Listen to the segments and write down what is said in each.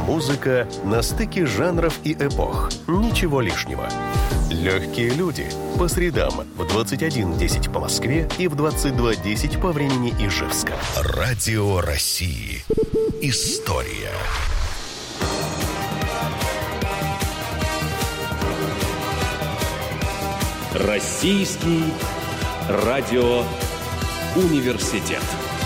Музыка на стыке жанров и эпох. Ничего лишнего. Легкие люди. По средам в 21:10 по Москве и в 22:10 по времени Ижевска. Радио России. История. Российский радиоуниверситет.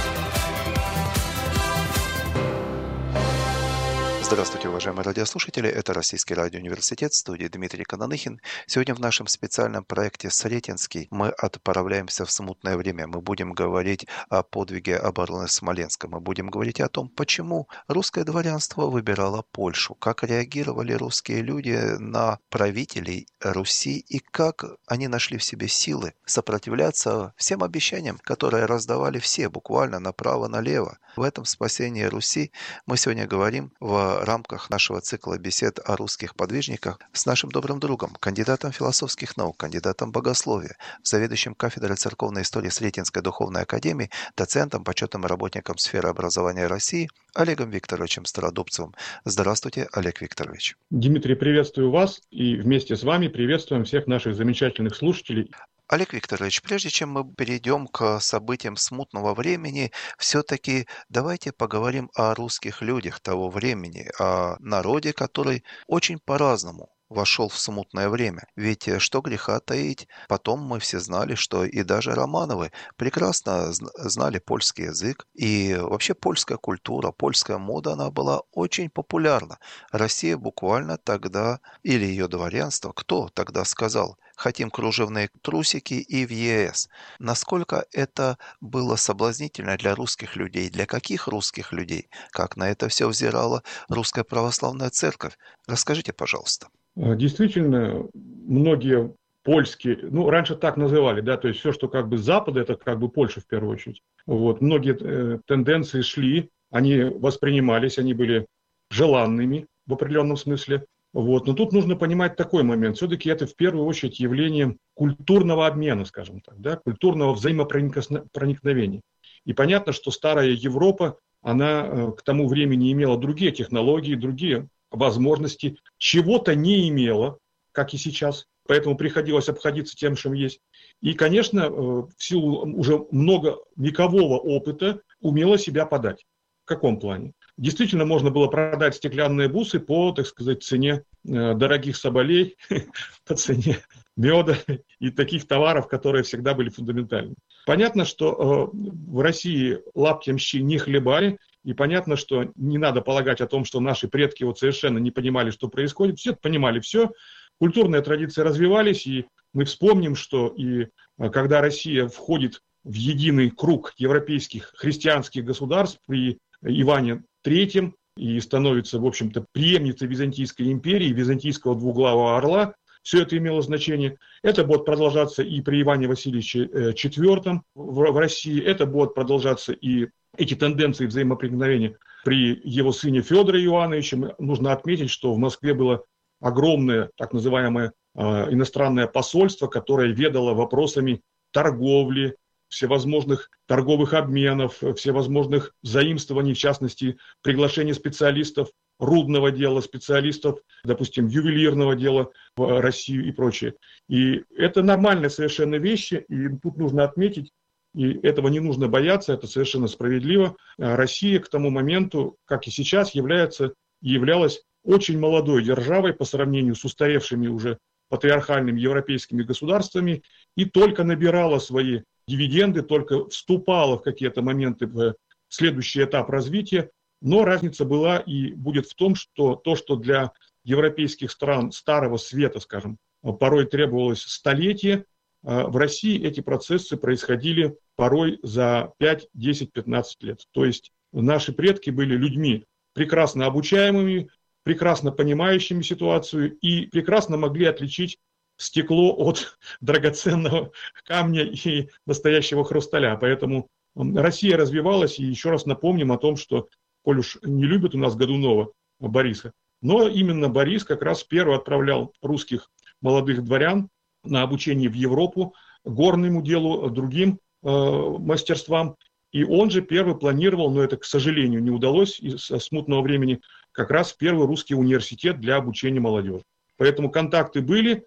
Здравствуйте, уважаемые радиослушатели. Это Российский радиоуниверситет, в студии Дмитрий Кананыхин. Сегодня в нашем специальном проекте «Сретенский» мы отправляемся в смутное время. Мы будем говорить о подвиге обороны Смоленска. Мы будем говорить о том, почему русское дворянство выбирало Польшу, как реагировали русские люди на правителей Руси и как они нашли в себе силы сопротивляться всем обещаниям, которые раздавали все, буквально направо-налево. В этом спасении Руси мы сегодня говорим в рамках нашего цикла бесед о русских подвижниках с нашим добрым другом, кандидатом философских наук, кандидатом богословия, заведующим кафедрой церковной истории Сретенской духовной академии, доцентом, почетным работником сферы образования России Олегом Викторовичем Стародубцевым. Здравствуйте, Олег Викторович. Дмитрий, приветствую вас и вместе с вами приветствуем всех наших замечательных слушателей. Олег Викторович, прежде чем мы перейдем к событиям смутного времени, все-таки давайте поговорим о русских людях того времени, о народе, который очень по-разному вошел в смутное время. Ведь что греха таить, потом мы все знали, что и даже Романовы прекрасно знали польский язык, и вообще польская культура, польская мода, она была очень популярна. Россия буквально тогда, или ее дворянство, кто тогда сказал: хотим кружевные трусики и в ЕС. Насколько это было соблазнительно для русских людей, для каких русских людей, как на это все взирала Русская Православная Церковь? Расскажите, пожалуйста. Действительно, многие польские, раньше так называли, да, то есть все, что как бы с Запада, это как бы Польша в первую очередь. Вот, многие тенденции шли, они воспринимались, они были желанными в определенном смысле. Вот. Но тут нужно понимать такой момент. Все-таки это в первую очередь явление культурного обмена, скажем так, да, культурного взаимопроникновения. И понятно, что старая Европа, она к тому времени имела другие технологии, другие возможности, чего-то не имела, как и сейчас. Поэтому приходилось обходиться тем, что есть. И, конечно, в силу уже многовекового опыта умела себя подать. В каком плане? Действительно, можно было продать стеклянные бусы по, так сказать, цене дорогих соболей, по цене меда и таких товаров, которые всегда были фундаментальны. Понятно, что в России лаптем щи не хлебали, и понятно, что не надо полагать о том, что наши предки вот совершенно не понимали, что происходит. Все понимали все. Культурные традиции развивались, и мы вспомним, что и когда Россия входит в единый круг европейских христианских государств при Иване III и становится, в общем-то, преемницей Византийской империи, Византийского двуглавого орла, все это имело значение. Это будет продолжаться и при Иване Васильевиче IV в России, это будет продолжаться и эти тенденции взаимопроникновения при его сыне Федоре Иоанновиче. Нужно отметить, что в Москве было огромное так называемое иностранное посольство, которое ведало вопросами торговли, всевозможных торговых обменов, всевозможных заимствований, в частности, приглашения специалистов рудного дела, специалистов, допустим, ювелирного дела в Россию и прочее. И это нормальные совершенно вещи, и тут нужно отметить, и этого не нужно бояться, это совершенно справедливо. Россия к тому моменту, как и сейчас, являлась очень молодой державой по сравнению с устаревшими уже патриархальными европейскими государствами и только набирала свои дивиденды, только вступала в какие-то моменты в следующий этап развития. Но разница была и будет в том, что то, что для европейских стран Старого Света, скажем, порой требовалось столетия, в России эти процессы происходили порой за 5, 10, 15 лет. То есть наши предки были людьми прекрасно обучаемыми, прекрасно понимающими ситуацию и прекрасно могли отличить стекло от драгоценного камня и настоящего хрусталя. Поэтому Россия развивалась, и еще раз напомним о том, что, коль уж не любят у нас Годунова Бориса, но именно Борис как раз первый отправлял русских молодых дворян на обучение в Европу, горному делу, другим мастерствам. И он же первый планировал, но это, к сожалению, не удалось из-за смутного времени, как раз в первый русский университет для обучения молодежи. Поэтому контакты были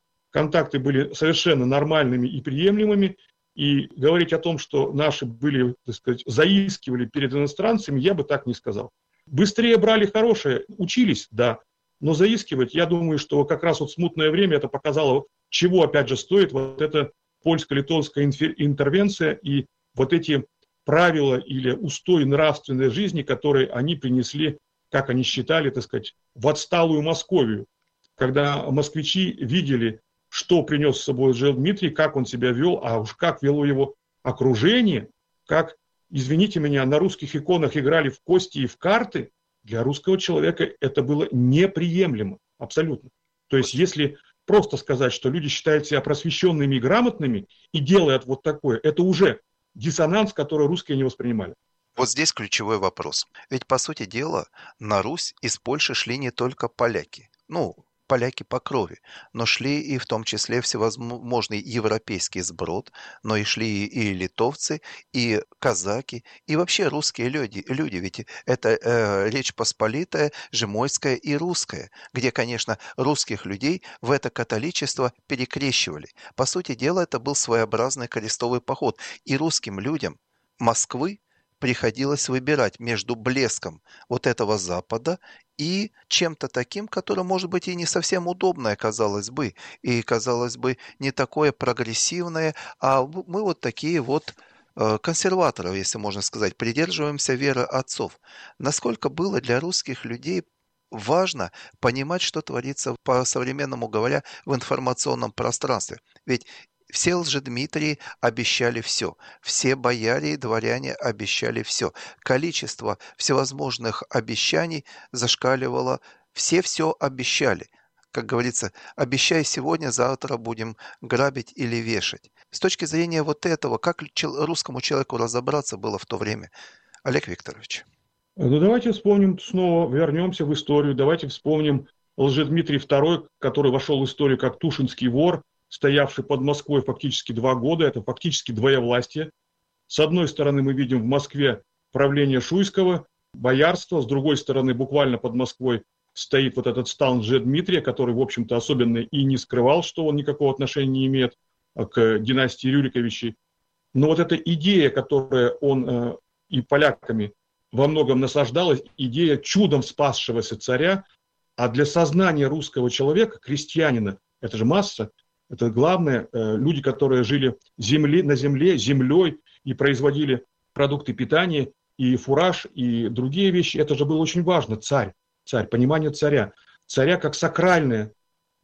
совершенно нормальными и приемлемыми, и говорить о том, что наши были, так сказать, заискивали перед иностранцами, я бы так не сказал. Быстрее брали хорошее, учились, да, но заискивать, я думаю, что как раз вот смутное время это показало, чего, опять же, стоит вот эта польско-литовская интервенция и вот эти правила или устои нравственной жизни, которые они принесли, как они считали, так сказать, в отсталую Московию, когда москвичи видели, что принес с собой Лжедмитрий, как он себя вел, а уж как вело его окружение, как, извините меня, на русских иконах играли в кости и в карты, для русского человека это было неприемлемо, абсолютно. То есть если просто сказать, что люди считают себя просвещенными и грамотными и делают вот такое, это уже диссонанс, который русские не воспринимали. Вот здесь ключевой вопрос. Ведь, по сути дела, на Русь из Польши шли не только поляки. Поляки по крови, но шли и в том числе всевозможный европейский сброд, но и шли и литовцы, и казаки, и вообще русские люди. Ведь это Речь Посполитая, Жемойская и русская, где, конечно, русских людей в это католичество перекрещивали. По сути дела, это был своеобразный крестовый поход. И русским людям Москвы приходилось выбирать между блеском вот этого Запада и чем-то таким, которое, может быть, и не совсем удобное, казалось бы, и, казалось бы, не такое прогрессивное, а мы вот такие вот консерваторы, если можно сказать, придерживаемся веры отцов. Насколько было для русских людей важно понимать, что творится, по-современному говоря, в информационном пространстве. Ведь все Лжедмитрии обещали все. Все бояре и дворяне обещали все. Количество всевозможных обещаний зашкаливало. Все обещали. Как говорится, обещай сегодня, завтра будем грабить или вешать. С точки зрения вот этого, как русскому человеку разобраться было в то время? Олег Викторович. Давайте вспомним снова, вернемся в историю. Давайте вспомним Лжедмитрий II, который вошел в историю как Тушинский вор, стоявший под Москвой фактически 2 года, это фактически двоевластие. С одной стороны мы видим в Москве правление Шуйского, боярство, с другой стороны буквально под Москвой стоит вот этот стан Лжедмитрия, который, в общем-то, особенно и не скрывал, что он никакого отношения не имеет к династии Рюриковичей. Но вот эта идея, которая он и поляками во многом насаждалась, идея чудом спасшегося царя, а для сознания русского человека, крестьянина, это же масса, это главное, люди, которые жили на земле, землей и производили продукты питания, и фураж, и другие вещи. Это же было очень важно. Царь, понимание царя. Царя как сакральная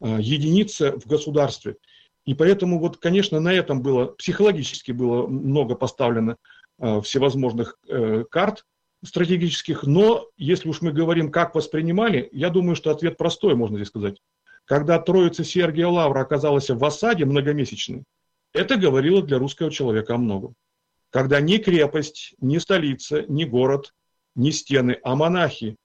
единица в государстве. И поэтому, вот, конечно, на этом психологически было много поставлено всевозможных карт стратегических. Но если уж мы говорим, как воспринимали, я думаю, что ответ простой, можно здесь сказать. Когда Троица Сергия Лавра оказалась в осаде многомесячной, это говорило для русского человека о многом. Когда ни крепость, ни столица, ни город, ни стены, а монахи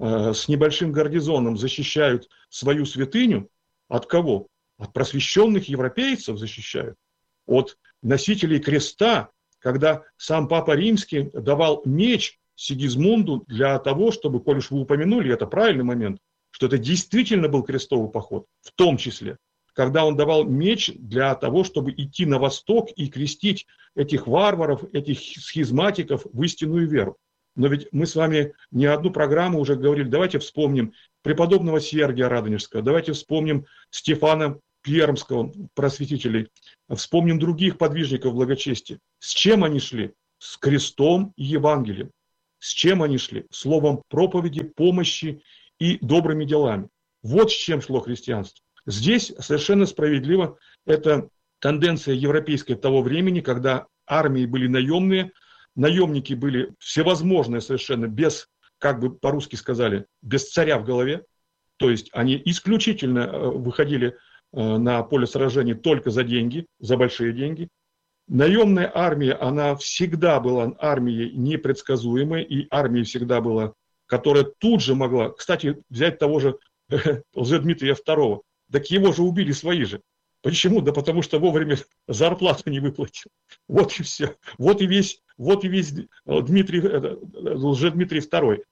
с небольшим гарнизоном защищают свою святыню, от кого? От просвещенных европейцев защищают, от носителей креста, когда сам Папа Римский давал меч Сигизмунду для того, чтобы, коль уж вы упомянули, это правильный момент, что это действительно был крестовый поход, в том числе, когда он давал меч для того, чтобы идти на восток и крестить этих варваров, этих схизматиков в истинную веру. Но ведь мы с вами не одну программу уже говорили, давайте вспомним преподобного Сергия Радонежского, давайте вспомним Стефана Пермского, просветителей, вспомним других подвижников благочестия. С чем они шли? С крестом и Евангелием. С чем они шли? Словом проповеди, помощи и добрыми делами. Вот с чем шло христианство. Здесь совершенно справедливо это тенденция европейская того времени, когда армии были наемные, наемники были всевозможные совершенно, без, как бы по-русски сказали, без царя в голове. То есть они исключительно выходили на поле сражений только за деньги, за большие деньги. Наемная армия, она всегда была армией непредсказуемой, и армией всегда была, которая тут же могла, кстати, взять того же Лжедмитрия II, так его же убили свои же. Почему? Да потому что вовремя зарплату не выплатил. Вот и все. Вот и весь Лжедмитрий II.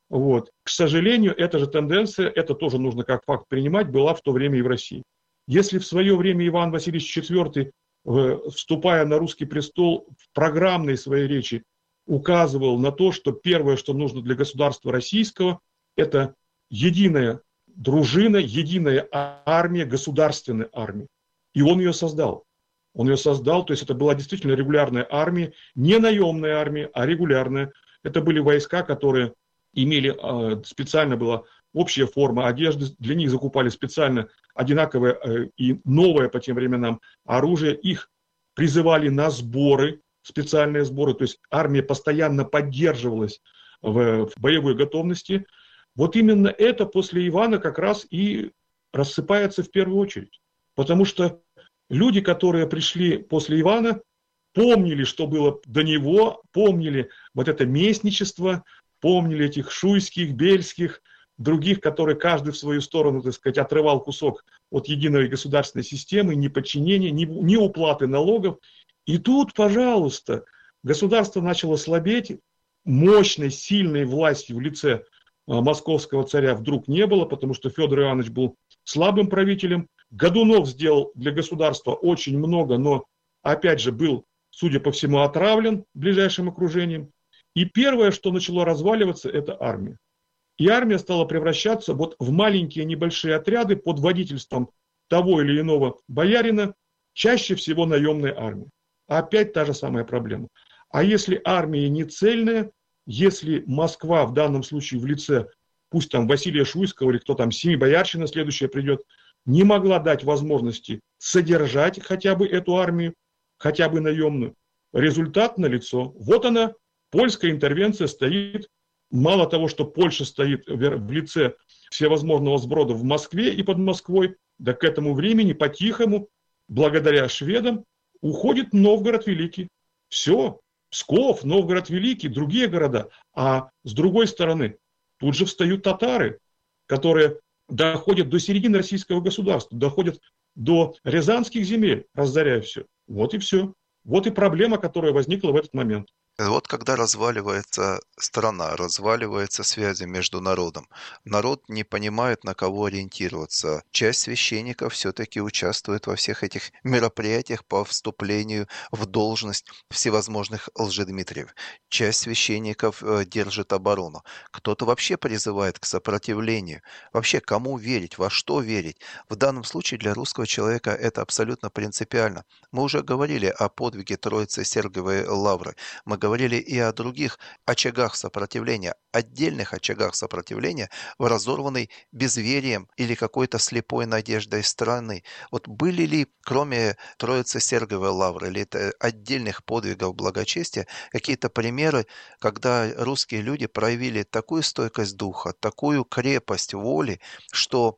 Вот. К сожалению, эта же тенденция, это тоже нужно как факт принимать, была в то время и в России. Если в свое время Иван Васильевич IV, вступая на русский престол, в программной своей речи указывал на то, что первое, что нужно для государства российского, это единая дружина, единая армия, государственная армия. И он ее создал. Он ее создал, то есть это была действительно регулярная армия, не наемная армия, а регулярная. Это были войска, которые имели, специально была общая форма одежды, для них закупали специально одинаковое и новое по тем временам оружие, их призывали на сборы, специальные сборы, то есть армия постоянно поддерживалась в боевой готовности. Вот именно это после Ивана как раз и рассыпается в первую очередь. Потому что люди, которые пришли после Ивана, помнили, что было до него, помнили вот это местничество, помнили этих шуйских, бельских, других, которые каждый в свою сторону, так сказать, отрывал кусок от единой государственной системы, ни подчинения, ни уплаты налогов. И тут, пожалуйста, государство начало слабеть, мощной, сильной власти в лице московского царя вдруг не было, потому что Федор Иванович был слабым правителем. Годунов сделал для государства очень много, но, опять же, был, судя по всему, отравлен ближайшим окружением. И первое, что начало разваливаться, это армия. И армия стала превращаться вот в маленькие небольшие отряды под водительством того или иного боярина, чаще всего наемная армия. Опять та же самая проблема. А если армия не цельная, если Москва в данном случае в лице, пусть там Василия Шуйского или кто там, Семибоярщина следующая придет, не могла дать возможности содержать хотя бы эту армию, хотя бы наемную, результат налицо. Вот она, польская интервенция стоит. Мало того, что Польша стоит в лице всевозможного сброда в Москве и под Москвой, да к этому времени по-тихому, благодаря шведам, уходит Новгород Великий. Все, Псков, Новгород Великий, другие города. А с другой стороны, тут же встают татары, которые доходят до середины российского государства, доходят до рязанских земель, разоряя все. Вот и все. Вот и проблема, которая возникла в этот момент. Вот когда разваливается страна, разваливаются связи между народом, народ не понимает, на кого ориентироваться. Часть священников все-таки участвует во всех этих мероприятиях по вступлению в должность всевозможных лжедмитриев. Часть священников держит оборону. Кто-то вообще призывает к сопротивлению. Вообще, кому верить, во что верить? В данном случае для русского человека это абсолютно принципиально. Мы уже говорили о подвиге Троицы Сергиевой Лавры. Мы говорили и о других очагах сопротивления, отдельных очагах сопротивления в разорванной безверием или какой-то слепой надеждой страны. Вот были ли, кроме Троицы Сергиевой Лавры или отдельных подвигов благочестия, какие-то примеры, когда русские люди проявили такую стойкость духа, такую крепость воли, что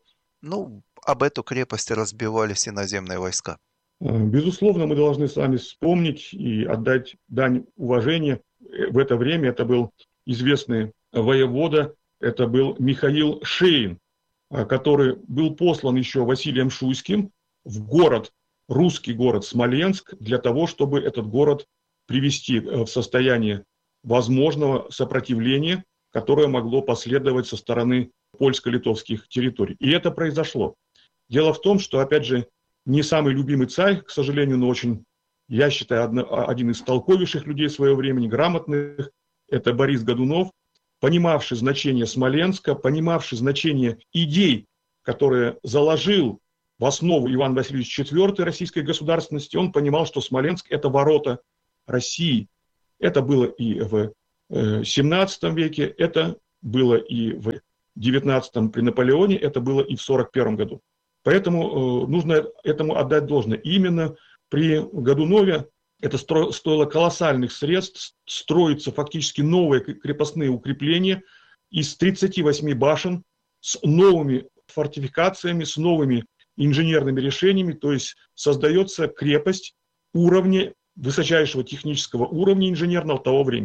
об эту крепость разбивались иноземные войска? Безусловно, мы должны сами вспомнить и отдать дань уважения. В это время это был известный воевода, это был Михаил Шейн, который был послан еще Василием Шуйским в город, русский город Смоленск, для того, чтобы этот город привести в состояние возможного сопротивления, которое могло последовать со стороны польско-литовских территорий. И это произошло. Дело в том, что, опять же, не самый любимый царь, к сожалению, но очень, я считаю, один из толковейших людей своего времени, грамотных, это Борис Годунов, понимавший значение Смоленска, понимавший значение идей, которые заложил в основу Иван Васильевич IV российской государственности, он понимал, что Смоленск – это ворота России. Это было и в XVII веке, это было и в XIX при Наполеоне, это было и в 1941 году. Поэтому нужно этому отдать должное. Именно при Годунове это стоило колоссальных средств, строятся фактически новые крепостные укрепления из 38 башен с новыми фортификациями, с новыми инженерными решениями, то есть создается крепость уровня, высочайшего технического уровня инженерного того времени.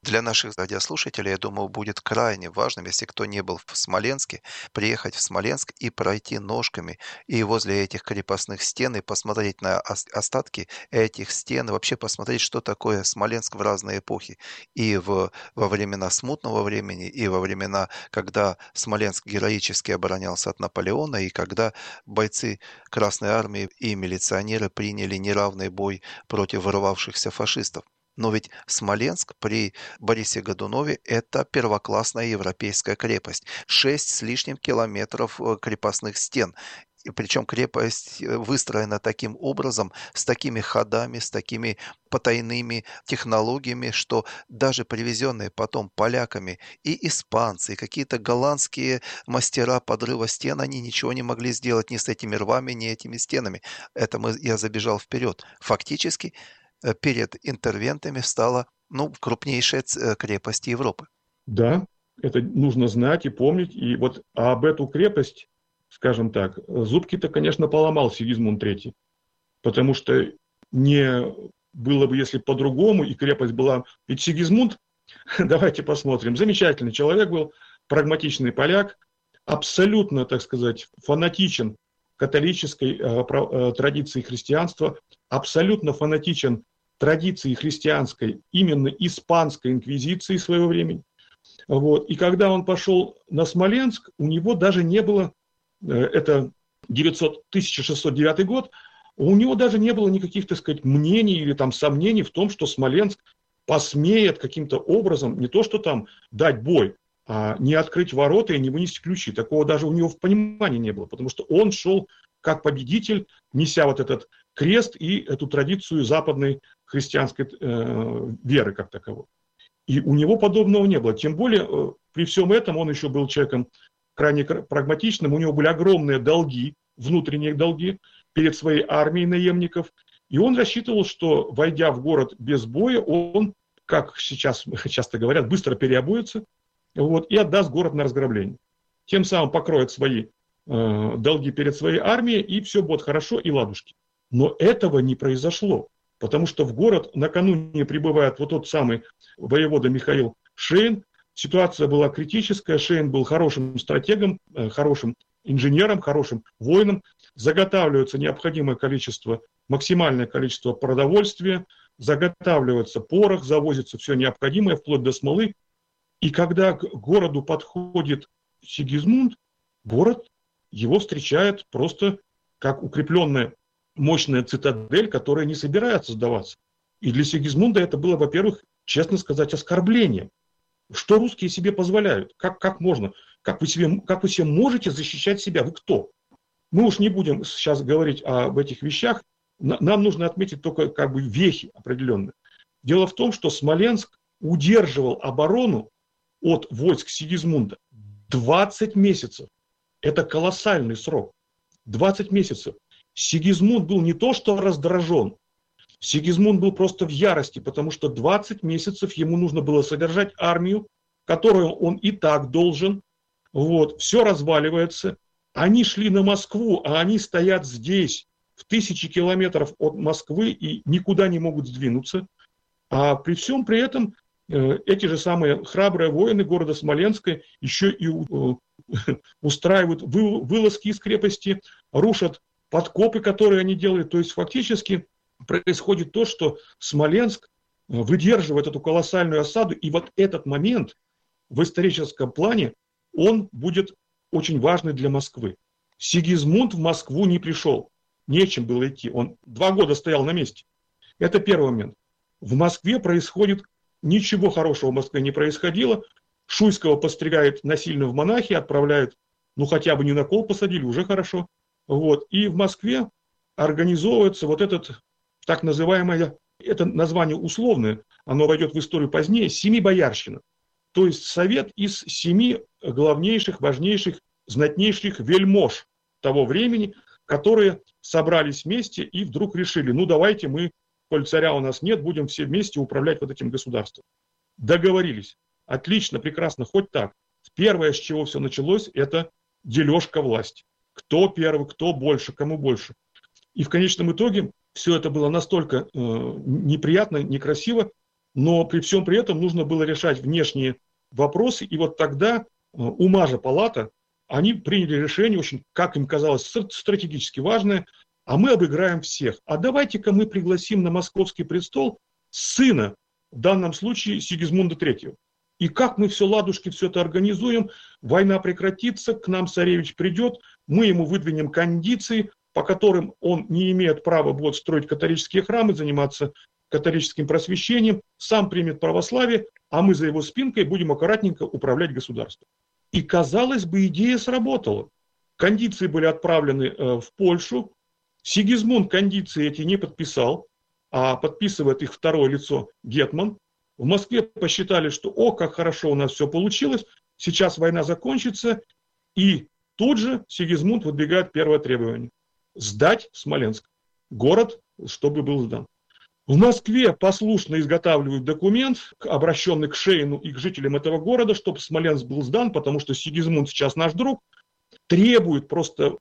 Для наших радиослушателей, я думаю, будет крайне важным, если кто не был в Смоленске, приехать в Смоленск и пройти ножками и возле этих крепостных стен и посмотреть на остатки этих стен, и вообще посмотреть, что такое Смоленск в разные эпохи. И во времена смутного времени, и во времена, когда Смоленск героически оборонялся от Наполеона, и когда бойцы Красной Армии и милиционеры приняли неравный бой против ворвавшихся фашистов. Но ведь Смоленск при Борисе Годунове – это первоклассная европейская крепость. 6 с лишним километров крепостных стен. И причем крепость выстроена таким образом, с такими ходами, с такими потайными технологиями, что даже привезенные потом поляками и испанцы, и какие-то голландские мастера подрыва стен, они ничего не могли сделать ни с этими рвами, ни этими стенами. Я забежал вперед. Фактически перед интервентами стала крупнейшая крепость Европы. Да, это нужно знать и помнить. И вот об эту крепость, скажем так, зубки-то, конечно, поломал Сигизмунд III. Потому что не было бы, если по-другому, и крепость была... Ведь Сигизмунд, давайте посмотрим, замечательный человек был, прагматичный поляк, абсолютно, так сказать, фанатичен католической традиции христианства, абсолютно фанатичен традиции христианской, именно испанской инквизиции своего времени. Вот. И когда он пошел на Смоленск, у него даже не было, это 1609 год, у него даже не было никаких, так сказать, мнений или там сомнений в том, что Смоленск посмеет каким-то образом не то что там дать бой, а не открыть ворота и не вынести ключи. Такого даже у него в понимании не было, потому что он шел как победитель, неся вот этот крест и эту традицию западной христианской веры как таковой. И у него подобного не было. Тем более, при всем этом он еще был человеком крайне прагматичным, у него были огромные долги, внутренние долги перед своей армией наемников, и он рассчитывал, что, войдя в город без боя, он, как сейчас часто говорят, быстро переобуется, вот, и отдаст город на разграбление. Тем самым покроет свои долги перед своей армией, и все будет хорошо, и ладушки. Но этого не произошло, потому что в город накануне прибывает вот тот самый воевода Михаил Шейн. Ситуация была критическая, Шейн был хорошим стратегом, хорошим инженером, хорошим воином. Заготавливается необходимое количество, максимальное количество продовольствия, заготавливается порох, завозится все необходимое, вплоть до смолы. И когда к городу подходит Сигизмунд, город его встречает просто как укрепленная мощная цитадель, которая не собирается сдаваться. И для Сигизмунда это было, во-первых, честно сказать, оскорбление. Что русские себе позволяют? Как можно? Как вы себе можете защищать себя? Вы кто? Мы уж не будем сейчас говорить об этих вещах. Нам нужно отметить только вехи определенные. Дело в том, что Смоленск удерживал оборону от войск Сигизмунда 20 месяцев. Это колоссальный срок. 20 месяцев. Сигизмунд был не то что раздражен, Сигизмунд был просто в ярости, потому что 20 месяцев ему нужно было содержать армию, которую он и так должен. Вот, все разваливается. Они шли на Москву, а они стоят здесь, в 1000 километров от Москвы, и никуда не могут сдвинуться. А при всем при этом эти же самые храбрые воины города Смоленска еще и устраивают вылазки из крепости, рушат подкопы, которые они делают. То есть фактически происходит то, что Смоленск выдерживает эту колоссальную осаду, и вот этот момент в историческом плане, он будет очень важный для Москвы. Сигизмунд в Москву не пришел, нечем было идти, он 2 года стоял на месте. Это первый момент. В Москве происходит, ничего хорошего в Москве не происходило, Шуйского постригают насильно в монахи, отправляют, хотя бы не на кол посадили, уже хорошо. Вот. И в Москве организовывается вот этот так называемое, это название условное, оно войдет в историю позднее, семибоярщина. То есть совет из 7 главнейших, важнейших, знатнейших вельмож того времени, которые собрались вместе и вдруг решили, давайте мы, коль царя у нас нет, будем все вместе управлять вот этим государством. Договорились. Отлично, прекрасно, хоть так. Первое, с чего все началось, это дележка власти. Кто первый, кто больше, кому больше. И в конечном итоге все это было настолько неприятно, некрасиво, но при всем при этом нужно было решать внешние вопросы, и вот тогда Умажа палата, они приняли решение, очень, как им казалось, стратегически важное, а мы обыграем всех. А давайте-ка мы пригласим на московский престол сына, в данном случае Сигизмунда III. И как мы все ладушки, все это организуем, война прекратится, к нам царевич придет, мы ему выдвинем кондиции, по которым он не имеет права будет строить католические храмы, заниматься католическим просвещением, сам примет православие, а мы за его спинкой будем аккуратненько управлять государством. И, казалось бы, идея сработала. Кондиции были отправлены в Польшу. Сигизмунд кондиции эти не подписал, а подписывает их второе лицо гетман. В Москве посчитали, что как хорошо у нас все получилось, сейчас война закончится, и тут же Сигизмунд выдвигает первое требование – сдать Смоленск, город, чтобы был сдан. В Москве послушно изготавливают документ, обращенный к Шейну и к жителям этого города, чтобы Смоленск был сдан, потому что Сигизмунд сейчас наш друг, требуют, просто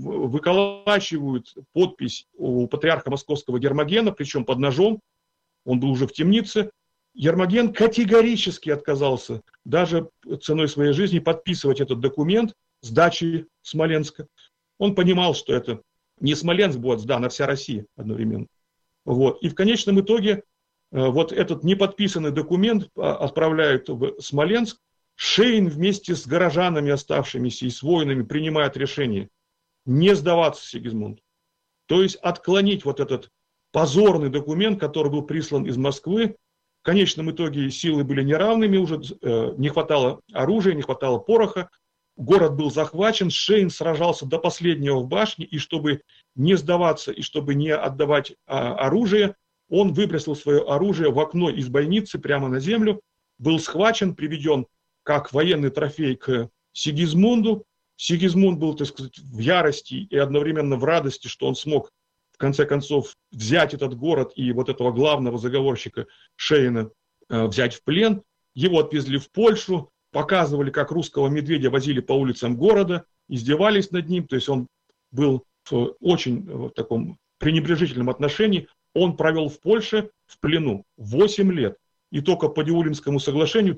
выколачивают подпись у патриарха московского Гермогена, причем под ножом, он был уже в темнице. Гермоген категорически отказался даже ценой своей жизни подписывать этот документ сдачи Смоленска. Он понимал, что это не Смоленск будет сдан, а вся Россия одновременно. Вот. И в конечном итоге вот этот неподписанный документ отправляют в Смоленск. Шейн вместе с горожанами оставшимися и с воинами принимает решение не сдаваться Сигизмунду. То есть отклонить вот этот позорный документ, который был прислан из Москвы. В конечном итоге силы были неравными, уже не хватало оружия, не хватало пороха. Город был захвачен, Шейн сражался до последнего в башне, и чтобы не сдаваться, и чтобы не отдавать оружие, он выбросил свое оружие в окно из бойницы прямо на землю, был схвачен, приведен как военный трофей к Сигизмунду. Сигизмунд был, так сказать, в ярости и одновременно в радости, что он смог в конце концов взять этот город и вот этого главного заговорщика Шейна взять в плен. Его отвезли в Польшу, показывали, как русского медведя возили по улицам города, издевались над ним, то есть он был в очень таком пренебрежительном отношении. Он провел в Польше в плену 8 лет. И только по Диулинскому соглашению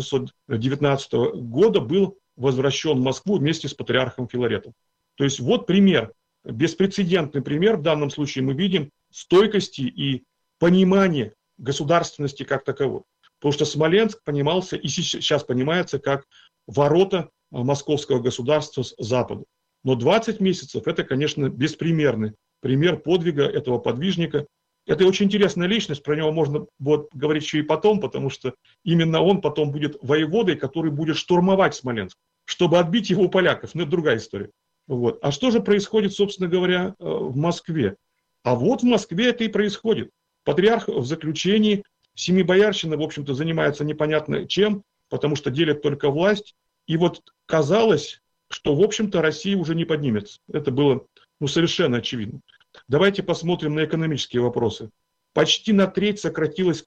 1619 года был возвращен в Москву вместе с патриархом Филаретом. То есть вот пример, беспрецедентный пример, в данном случае мы видим стойкости и понимания государственности как таковой. Потому что Смоленск понимался и сейчас понимается как ворота московского государства с запада. Но 20 месяцев – это, конечно, беспримерный пример подвига этого подвижника. Это очень интересная личность, про него можно будет говорить еще и потом, потому что именно он потом будет воеводой, который будет штурмовать Смоленск, чтобы отбить его у поляков. Но это другая история. Вот. А что же происходит, собственно говоря, в Москве? А вот в Москве это и происходит. Патриарх в заключении, семибоярщина, в общем-то, занимается непонятно чем, потому что делят только власть. И вот казалось, что, в общем-то, Россия уже не поднимется. Это было совершенно очевидно. Давайте посмотрим на экономические вопросы. Почти на треть сократились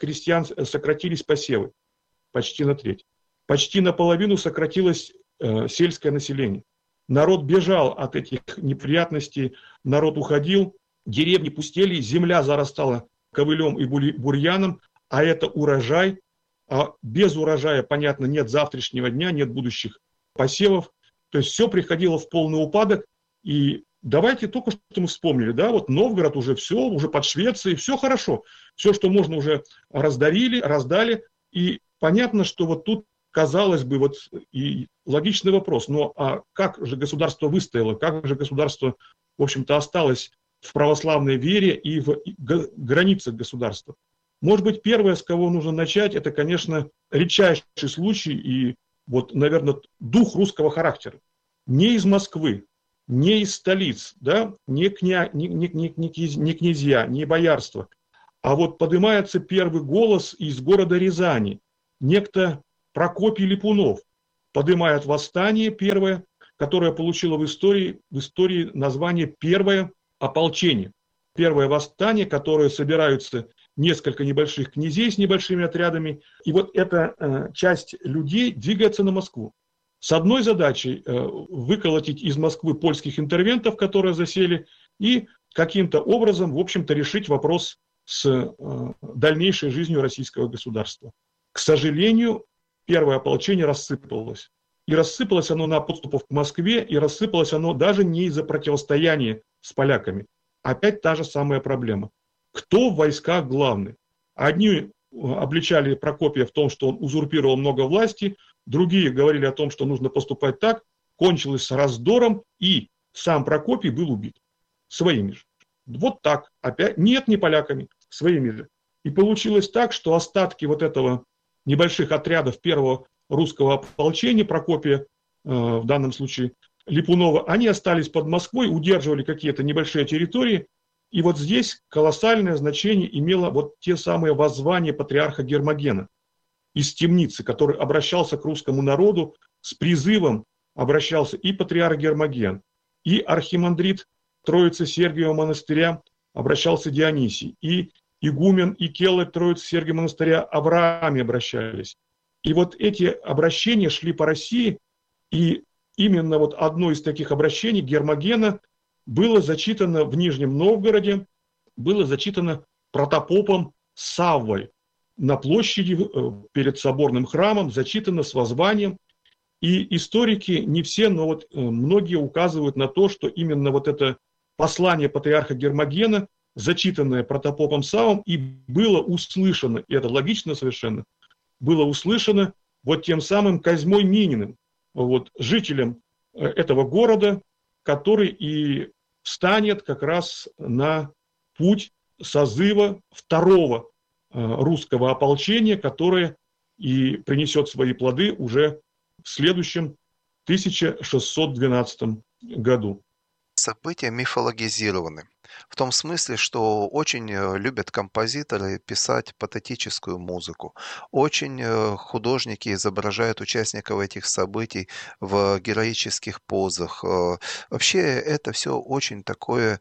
посевы. Почти на треть. Почти наполовину сократилось сельское население. Народ бежал от этих неприятностей, народ уходил, деревни пустели, земля зарастала ковылем и бурьяном, а это урожай. А без урожая, понятно, нет завтрашнего дня, нет будущих посевов. То есть все приходило в полный упадок. И давайте только что мы вспомнили, да, вот Новгород уже все, уже под Швецией, все хорошо. Все, что можно, уже раздали. И понятно, что вот тут, казалось бы, вот и логичный вопрос, но а как же государство выстояло, как же государство, в общем-то, осталось в православной вере и в границах государства? Может быть, первое, с кого нужно начать, это, конечно, редчайший случай и, вот, наверное, дух русского характера. Не из Москвы, не из столиц, да, не князья, не боярство, а вот поднимается первый голос из города Рязани. Некто Прокопий Липунов поднимает восстание первое, которое получило в истории название «Первое ополчение». Первое восстание, которое собираются несколько небольших князей с небольшими отрядами. И вот эта часть людей двигается на Москву. С одной задачей выколотить из Москвы польских интервентов, которые засели, и каким-то образом, в общем-то, решить вопрос с дальнейшей жизнью российского государства. К сожалению, первое ополчение рассыпалось. И рассыпалось оно на подступах к Москве, и рассыпалось оно даже не из-за противостояния с поляками. Опять та же самая проблема. Кто в войсках главный? Одни обличали Прокопия в том, что он узурпировал много власти, другие говорили о том, что нужно поступать так, кончилось с раздором, и сам Прокопий был убит. Своими же. Вот так. Опять. Нет, не поляками, своими же. И получилось так, что остатки вот этого небольших отрядов первого русского ополчения Прокопия, в данном случае Липунова, они остались под Москвой, удерживали какие-то небольшие территории. И вот здесь колоссальное значение имело вот те самые воззвания патриарха Гермогена из темницы, который обращался к русскому народу с призывом, обращался и патриарх Гермоген, и архимандрит Троицы Сергиева монастыря обращался Дионисий, и игумен и келарь Троицы Сергиева монастыря Аврааме обращались. И вот эти обращения шли по России, и именно вот одно из таких обращений Гермогена было зачитано в Нижнем Новгороде, было зачитано протопопом Саввой на площади перед соборным храмом, зачитано с воззванием. И историки, не все, но вот многие указывают на то, что именно вот это послание патриарха Гермогена, зачитанное протопопом Саввом, и было услышано, и это логично совершенно, было услышано вот тем самым Козьмой Мининым, вот, жителем этого города, который и встанет как раз на путь созыва второго русского ополчения, которое и принесет свои плоды уже в следующем 1612 году. События мифологизированы. В том смысле, что очень любят композиторы писать патетическую музыку. Очень художники изображают участников этих событий в героических позах. Вообще это все очень такое,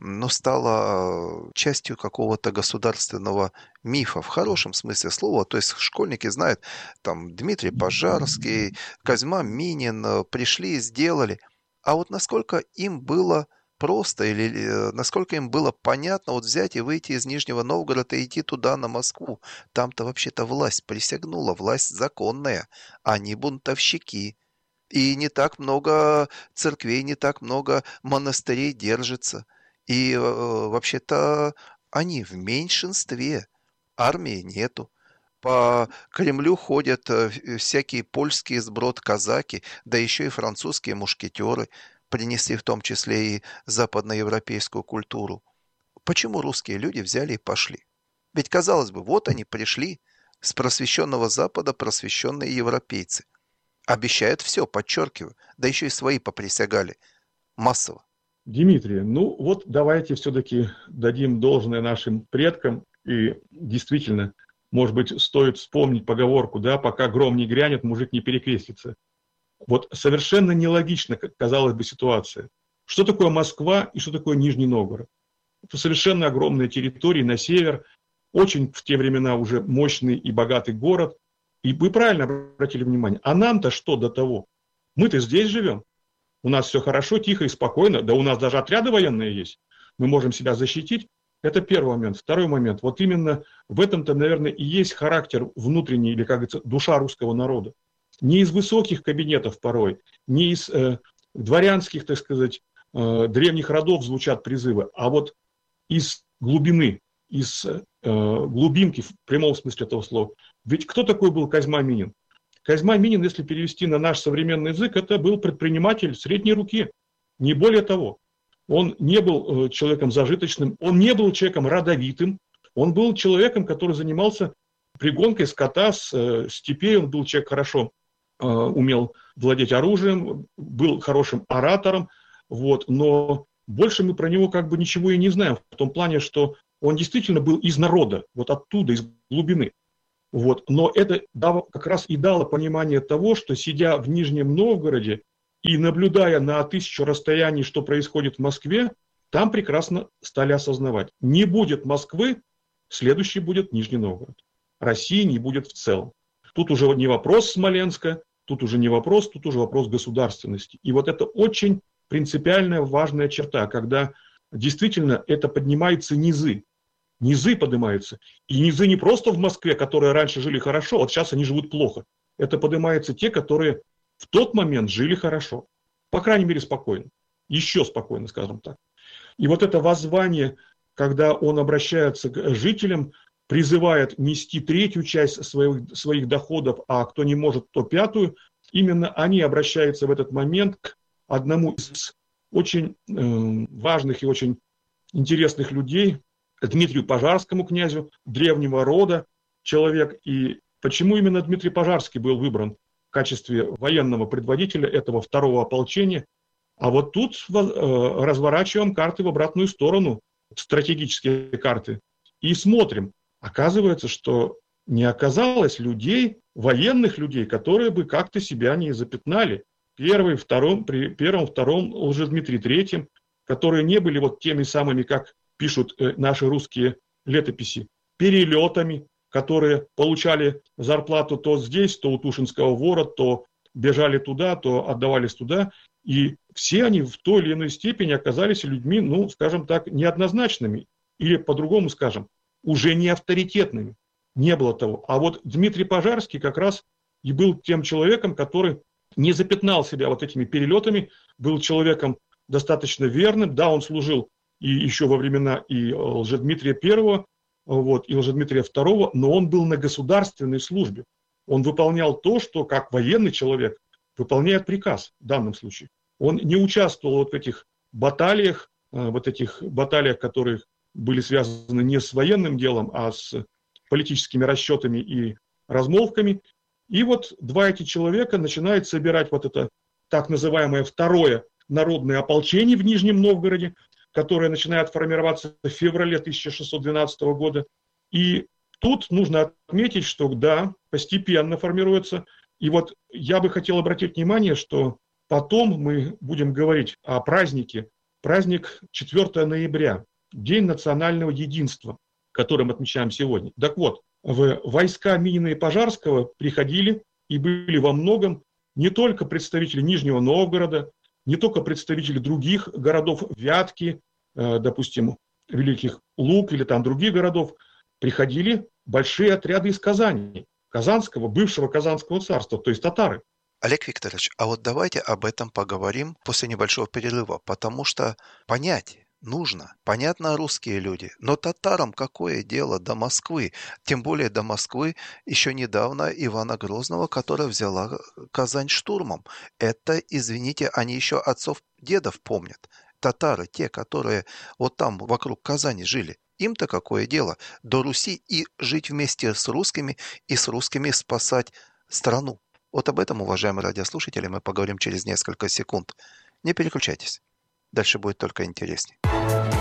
стало частью какого-то государственного мифа, в хорошем смысле слова. То есть школьники знают, там Дмитрий Пожарский, Козьма Минин пришли, сделали. А вот насколько им было просто или насколько им было понятно вот взять и выйти из Нижнего Новгорода и идти туда, на Москву. Там-то вообще-то власть присягнула, власть законная, они бунтовщики. И не так много церквей, не так много монастырей держится. И вообще-то они в меньшинстве, армии нету. По Кремлю ходят всякие польские сброд-казаки, да еще и французские мушкетеры, принесли в том числе и западноевропейскую культуру. Почему русские люди взяли и пошли? Ведь, казалось бы, вот они пришли с просвещенного Запада, просвещенные европейцы. Обещают все, подчеркиваю, да еще и свои поприсягали массово. Дмитрий, вот давайте все-таки дадим должное нашим предкам, и действительно, может быть, стоит вспомнить поговорку, да, пока гром не грянет, мужик не перекрестится. Вот совершенно нелогично, казалось бы, ситуация. Что такое Москва и что такое Нижний Новгород? Это совершенно огромные территории на север, очень в те времена уже мощный и богатый город. И вы правильно обратили внимание, а нам-то что до того? Мы-то здесь живем, у нас все хорошо, тихо и спокойно, да у нас даже отряды военные есть, мы можем себя защитить. Это первый момент. Второй момент. Вот именно в этом-то, наверное, и есть характер внутренний, или, как говорится, душа русского народа. Не из высоких кабинетов порой, не из дворянских, так сказать, древних родов звучат призывы, а вот из глубины, из глубинки, в прямом смысле этого слова. Ведь кто такой был Козьма Минин? Козьма Минин, если перевести на наш современный язык, это был предприниматель средней руки, не более того. Он не был человеком зажиточным, он не был человеком родовитым, он был человеком, который занимался пригонкой скота с степей, он был человек хорошо, умел владеть оружием, был хорошим оратором, вот, но больше мы про него как бы ничего и не знаем, в том плане, что он действительно был из народа, вот оттуда, из глубины. Вот. Но это как раз и дало понимание того, что сидя в Нижнем Новгороде, и наблюдая на 1000 расстояний, что происходит в Москве, там прекрасно стали осознавать. Не будет Москвы, следующий будет Нижний Новгород. России не будет в целом. Тут уже не вопрос Смоленска, тут уже не вопрос, тут уже вопрос государственности. И вот это очень принципиальная важная черта, когда действительно это поднимаются низы. низы поднимаются. И низы не просто в Москве, которые раньше жили хорошо, вот сейчас они живут плохо. Это поднимаются те, которые в тот момент жили хорошо. По крайней мере, спокойно. Еще спокойно, скажем так. И вот это воззвание, когда он обращается к жителям, призывает нести третью часть своих доходов, а кто не может, то пятую, именно они обращаются в этот момент к одному из очень важных и очень интересных людей, Дмитрию Пожарскому, князю древнего рода, человек. И почему именно Дмитрий Пожарский был выбран в качестве военного предводителя этого второго ополчения? А вот тут разворачиваем карты в обратную сторону, стратегические карты, и смотрим. Оказывается, что не оказалось людей, военных людей, которые бы как-то себя не запятнали. При первом, втором Лжедмитрии третьем, которые не были вот теми самыми, как пишут наши русские летописи, перелетами, которые получали зарплату то здесь, то у Тушинского вора, то бежали туда, то отдавались туда. И все они в той или иной степени оказались людьми, ну, скажем так, неоднозначными. Или по-другому скажем, уже не авторитетными. Не было того. А вот Дмитрий Пожарский как раз и был тем человеком, который не запятнал себя вот этими перелетами, был человеком достаточно верным. Да, он служил и еще во времена и Лжедмитрия I, вот, и Лжедмитрия II, но он был на государственной службе. Он выполнял то, что как военный человек выполняет приказ в данном случае. Он не участвовал вот в этих баталиях, которые были связаны не с военным делом, а с политическими расчетами и размолвками. И вот два эти человека начинают собирать вот это так называемое второе народное ополчение в Нижнем Новгороде, которое начинает формироваться в феврале 1612 года. И тут нужно отметить, что да, постепенно формируется. И вот я бы хотел обратить внимание, что потом мы будем говорить о празднике. Праздник 4 ноября, День национального единства, который мы отмечаем сегодня. Так вот, в войска Минина и Пожарского приходили и были во многом не только представители Нижнего Новгорода, не только представители других городов, Вятки, допустим, Великих Луг или там других городов, приходили большие отряды из Казани, бывшего Казанского царства, то есть татары. Олег Викторович, а вот давайте об этом поговорим после небольшого перерыва, потому что понять нужно. Понятно, русские люди, но татарам какое дело до Москвы? Тем более до Москвы еще недавно Ивана Грозного, которая взяла Казань штурмом. Это, извините, они еще отцов, дедов помнят. Татары, те, которые вот там вокруг Казани жили. Им-то какое дело до Руси и жить вместе с русскими и с русскими спасать страну? Вот об этом, уважаемые радиослушатели, мы поговорим через несколько секунд. Не переключайтесь. Дальше будет только интереснее.